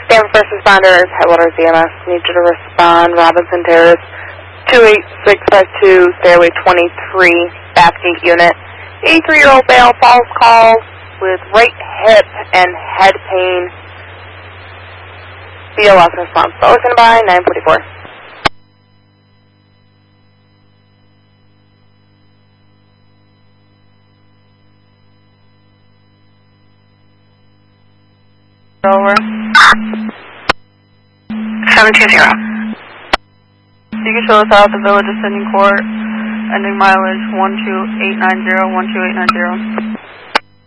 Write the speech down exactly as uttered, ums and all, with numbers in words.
Stanford First Responders, Headwaters E M S, need you to respond. Robinson Terrace, two eight six five two, Stairway twenty-three, Bathgate Unit. eighty-three-year-old male falls call with right hip and head pain. B O S response. Listen by nine forty-four. Over. seven two zero. You can show us out the Village Ascending Court, ending mileage one two eight nine zero, one two eight nine zero.